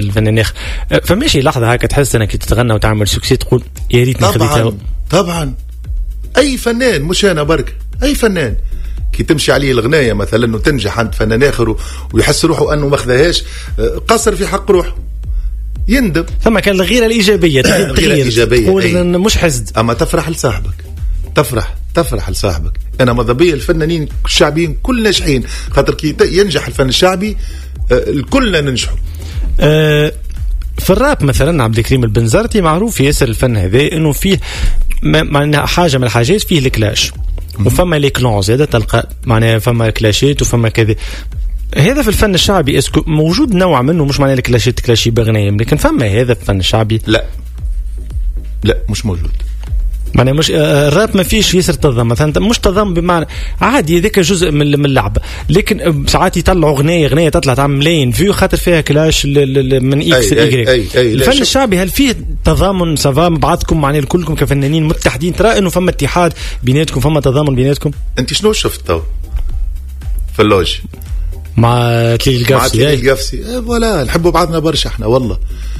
الفنان فماشي لحظه هكا تحس انك تتغنى وتعمل سوكسي تقول يا ريتني خديتها. طبعا اي فنان مش انا برك، اي فنان كي تمشي عليه الغنايه مثلا وتنجح عند فنان اخر ويحس روحه انه ما خذاهاش، قصر في حق روحه يندم. ثم كان الغيره الايجابيه تقول مش حسد، اما تفرح لصاحبك، تفرح لصاحبك. انا ماذا بيا الفنانين الشعبيين كل ناجحين، خاطر كي ينجح الفن الشعبي الكلنا ننجحوا. في الراب مثلا عبد الكريم البنزرتي معروف ياسر الفن هذا انه فيه معناها حاجه من الحاجات فيه الكلاش وفما لي كلونز، هذا تلقى معناها فما كلاشات وفما كذا. هذا في الفن الشعبي اسكو موجود نوع منه؟ مش معناه الكلاشات كلاشي بغنايم، لكن فما هذا في الفن الشعبي لا مش موجود. معناها مش الراب ما فيش ياسر تضم مثلا، مش تضم بمعنى عادي ذاك جزء من اللعبه، لكن ساعات يطلعوا اغنيه تطلع تعمل ملايين فيو خاطر فيها كلاش من اكس اي. الفن الشعبي هل فيه تضامن سافا بعضكم معناها كلكم كفنانين متحدين؟ ترى انه فما اتحاد بيناتكم، فما تضامن بيناتكم؟ انت شنو شفت تو في اللوج مع تليل القفسي؟ ولا نحبوا بعضنا برشا احنا والله.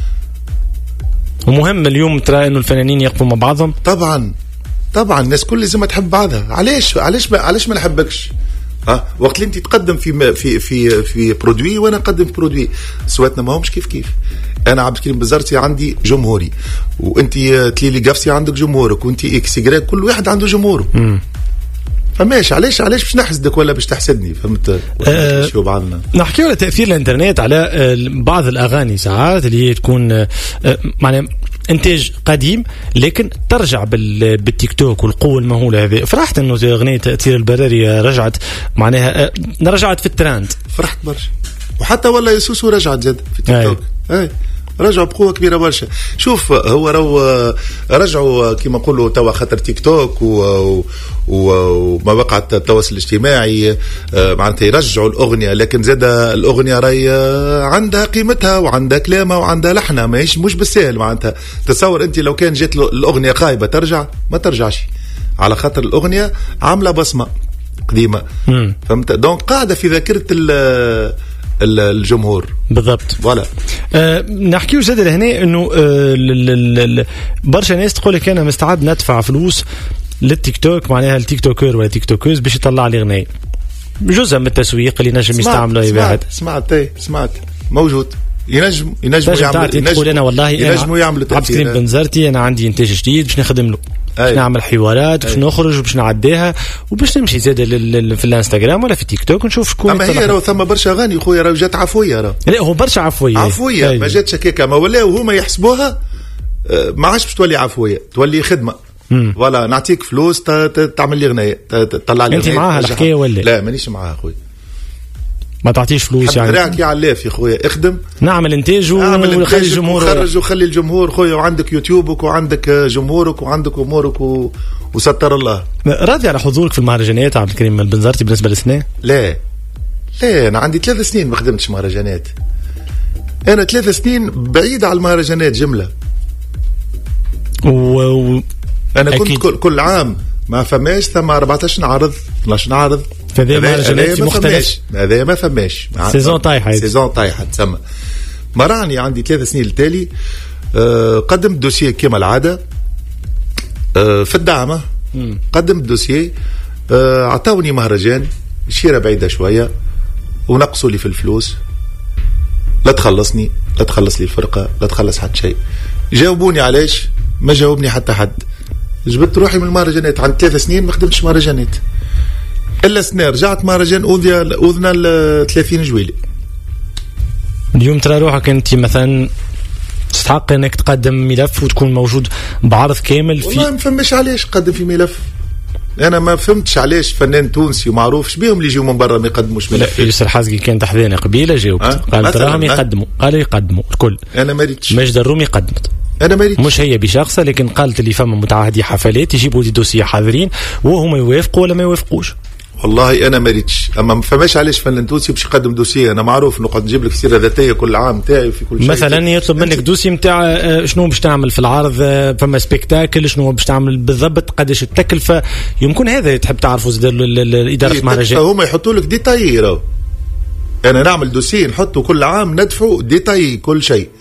ومهم اليوم ترى انه الفنانين يقفوا مع بعضهم. طبعا الناس كل لازم تحب بعضها. علاش ما نحبكش؟ وقت اللي انت تقدم في برودوي وانا نقدم في برودوي، سواتنا ما همش كيف. انا عبد الكريم بنزرتي عندي جمهوري، وانت تليلي قفسي عندك جمهورك، وانت اكس يجريك كل واحد عنده جمهوره. فماش علاش باش نحسدك ولا باش تحسدني؟ فهمت؟ شو بعضنا نحكي على تأثير الانترنت على بعض الاغاني ساعات اللي هي تكون معناها انتاج قديم لكن ترجع بالتيك توك والقوه المهوله هذه. فرحت انه اغنيه تأثير البراري رجعت معناها رجعت في الترند، فرحت برشا. وحتى والله يسوسو رجعت زاد في التيك توك. رجعوا بقوة كبيرة برشا. شوف هو رجعوا كما نقولوا توا خاطر تيك توك ومواقع التواصل الاجتماعي معناتها يرجعوا الأغنية، لكن زاد الأغنية راهي عندها قيمتها وعندها كلامها وعندها لحنها، مش بالسهل. معناتها تصور أنت لو كان جات الأغنية خايبة ترجع ما ترجعش، على خاطر الأغنية عاملة بصمة قديمة. فهمت؟ دونك قاعدة في ذاكرة الجمهور بالضبط. ولا نحكيو زاد لهنا انه برشا ناس تقول لك انا مستعد ندفع فلوس للتيك توك، معناها التيك توكر ولا تيك توكوز باش يطلع لي اغنيه، جزء من التسويق اللي نجم يستعمله اي واحد. سمعت موجود، ينجم يعمل. تقول انا والله ينجموا يعملوا عبد الكريم بنزرتي انا عندي انتاج جديد باش نخدم له، باش نعمل حوارات، باش نخرج وباش نعديها وباش نمشي زاد في الانستغرام ولا في تيك توك ونشوف شكون. اما هي راه ثم برشا اغاني خويا راه جات عفويه، راه لا هو برشا عفويه ما جاتش هكاك، ما ولاو هما يحسبوها ما عادش باش تولي عفويه، تولي خدمه. ولا نعطيك فلوس تعمل لي اغنيه، تطلع لي. انت معاها الحكايه ولا لا؟ مانيش معاها خويا، ما تعطيش فلوس يعني. راك يا علاف يا خويا، اخدم نعمل انتاج وخلي الجمهور وخلي الجمهور خويا، وعندك يوتيوبك وعندك جمهورك وعندك امورك وستر الله. راضي على حضورك في المهرجانات عبد الكريم البنزرتي بالنسبه للسنه؟ لا انا عندي 3 سنين ما خدمتش مهرجانات. انا 3 سنين بعيد على المهرجانات جمله. انا كنت كل عام ما فماش ثم 14 عرض 12 عرض. فهذا مهرجانات مختلف، هذا ما فماش سيزون طايحه تسمى. مراني عندي 3 سنين التالي قدمت دوسيه كما العاده في الدعمه. قدمت دوسيه عطاوني مهرجان شيره بعيده شويه ونقصوا لي في الفلوس، لا تخلصني لا تخلص لي الفرقه لا تخلص حتى شيء. جاوبوني علاش؟ ما جاوبني حتى حد. جبت روحي من المهرجانات، عند 3 سنين ما خدمتش مهرجانات الا سنه. رجعت مهرجان اوذنا 30 جويلي. اليوم ترى روحك انت مثلا تستحق انك تقدم ملف وتكون موجود بعرض كامل؟ والله ما فهمش علاش قدم في ملف. انا ما فهمتش علاش فنان تونسي ومعروف شبيهم اللي يجيو من برا ما يقدموش ملف. ياسر حازقي كان تحذينا قبيله جاوبت قال تراهم يقدموا، قالوا يقدموا الكل. انا ما ريتش. ماجد الرومي قدمت، انا ما ريتش، مش هي بشخصه، لكن قالت اللي فما متعهدي حفلات يجيبوا دي دوسيه حاضرين وهم يوافقوا ولا ما يوافقوش. والله انا ما ريتش، اما ما فماش علاش فنان تونسي باش يقدم دوسيه. انا معروف نقعد نجيب لك سيره ذاتيه كل عام تاعي في كل شيء. مثلا يطلب منك دوسي نتاع شنو باش تعمل في العرض، فما سبيكتاكل شنو باش تعمل بالضبط، قداش التكلفه، يمكن هذا تحب تعرفوا زاد الاداره المهرجان. هما يحطوا لك ديتاي، انا نعمل دوسيه نحطه كل عام ندفعه ديتاي كل شيء.